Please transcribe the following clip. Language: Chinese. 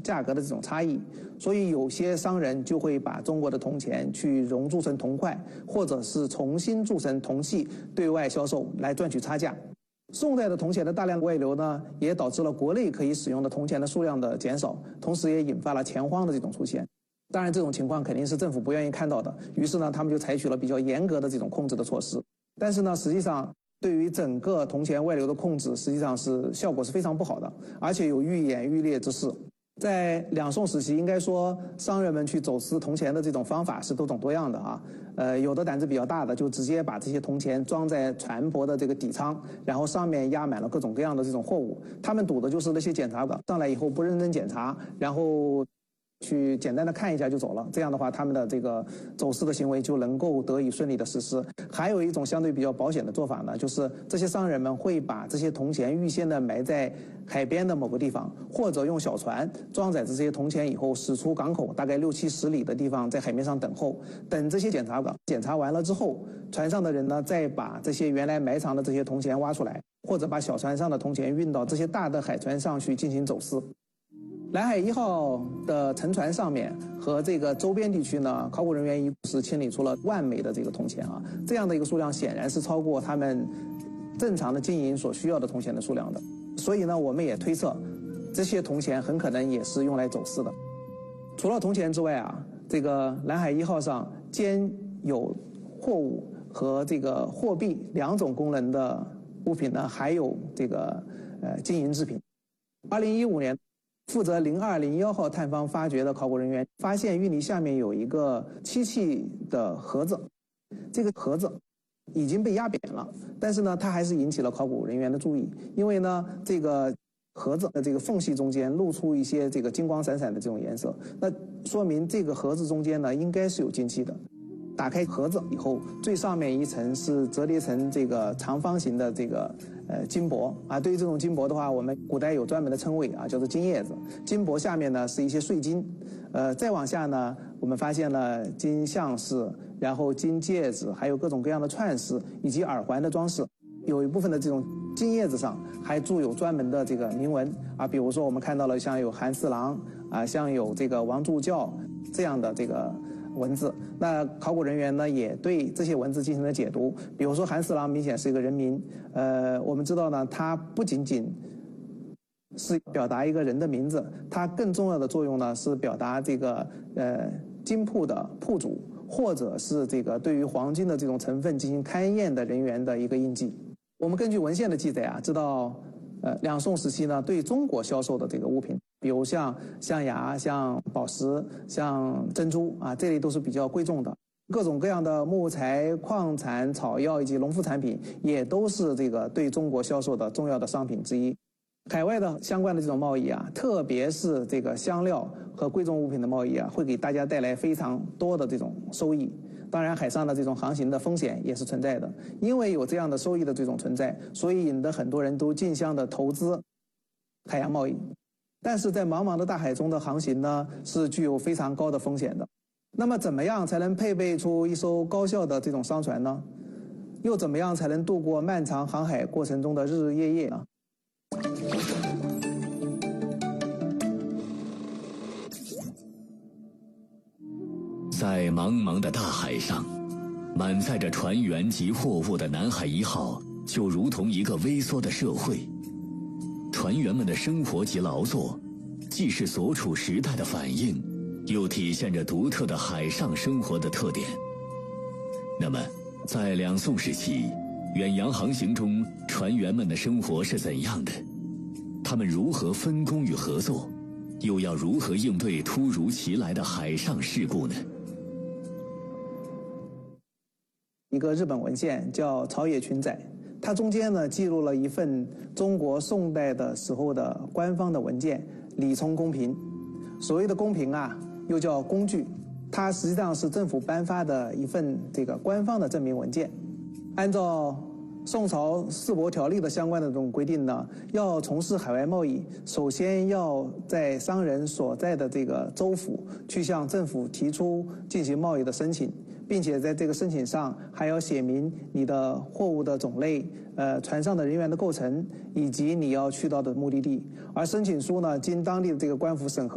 价格的这种差异，所以有些商人就会把中国的铜钱去熔铸成铜块，或者是重新铸成铜器对外销售来赚取差价。宋代的铜钱的大量外流呢，也导致了国内可以使用的铜钱的数量的减少，同时也引发了钱荒的这种出现。当然这种情况肯定是政府不愿意看到的，于是呢他们就采取了比较严格的这种控制的措施。但是呢实际上对于整个铜钱外流的控制，实际上是效果是非常不好的，而且有愈演愈烈之势。在两宋时期，应该说商人们去走私铜钱的这种方法是多种多样的啊。有的胆子比较大的，就直接把这些铜钱装在船舶的这个底舱，然后上面压满了各种各样的这种货物。他们赌的就是那些检察官上来以后不认真检查，然后去简单的看一下就走了，这样的话他们的这个走私的行为就能够得以顺利的实施。还有一种相对比较保险的做法呢，就是这些商人们会把这些铜钱预先的埋在海边的某个地方，或者用小船装载这些铜钱以后驶出港口，大概60-70里的地方，在海面上等候，等这些检察官检查完了之后，船上的人呢再把这些原来埋藏的这些铜钱挖出来，或者把小船上的铜钱运到这些大的海船上去进行走私。南海1号的沉船上面和这个周边地区呢，考古人员一共是清理出了1万枚的这个铜钱啊，这样的一个数量显然是超过他们正常的经营所需要的铜钱的数量的。所以呢，我们也推测这些铜钱很可能也是用来走私的。除了铜钱之外啊，这个南海1号上兼有货物和这个货币2种功能的物品呢，还有这个金银制品。2015年。负责0201号探方发掘的考古人员发现淤泥下面有一个漆器的盒子，这个盒子已经被压扁了，但是呢它还是引起了考古人员的注意，因为呢这个盒子的这个缝隙中间露出一些这个金光闪闪的这种颜色，那说明这个盒子中间呢应该是有金器的。打开盒子以后，最上面一层是折叠成这个长方形的这个金箔啊。对于这种金箔的话，我们古代有专门的称谓啊，叫做金叶子。金箔下面呢是一些碎金，再往下呢，我们发现了金项饰，然后金戒指，还有各种各样的串饰以及耳环的装饰。有一部分的这种金叶子上还铸有专门的这个铭文啊，比如说我们看到了像有韩四郎啊，像有这个王助教这样的这个文字。那考古人员呢也对这些文字进行了解读，比如说韩四郎明显是一个人名，我们知道呢，它不仅仅是表达一个人的名字，它更重要的作用呢是表达这个金铺的铺主，或者是这个对于黄金的这种成分进行勘验的人员的一个印记。我们根据文献的记载啊，知道两宋时期呢对中国销售的这个物品，比如像象牙、像宝石、像珍珠啊，这类都是比较贵重的。各种各样的木材、矿产、草药以及农副产品，也都是这个对中国销售的重要的商品之一。海外的相关的这种贸易啊，特别是这个香料和贵重物品的贸易啊，会给大家带来非常多的这种收益。当然，海上的这种航行的风险也是存在的，因为有这样的收益的这种存在，所以引得很多人都竞相的投资海洋贸易。但是在茫茫的大海中的航行呢，是具有非常高的风险的。那么怎么样才能配备出一艘高效的这种商船呢？又怎么样才能度过漫长航海过程中的日日夜夜呢？ 在茫茫的大海上，满载着船员及货物的南海1号就如同一个微缩的社会。船员们的生活及劳作，既是所处时代的反映，又体现着独特的海上生活的特点。那么，在两宋时期，远洋航行中，船员们的生活是怎样的？他们如何分工与合作？又要如何应对突如其来的海上事故呢？ 一个日本文献叫《朝野群载》，它中间呢记录了一份中国宋代的时候的官方的文件《李从公平》。所谓的公平啊，又叫工具，它实际上是政府颁发的一份这个官方的证明文件。按照宋朝市舶条例的相关的这种规定呢，要从事海外贸易，首先要在商人所在的这个州府去向政府提出进行贸易的申请，并且在这个申请上还要写明你的货物的种类、船上的人员的构成以及你要去到的目的地。而申请书呢，经当地的这个官府审核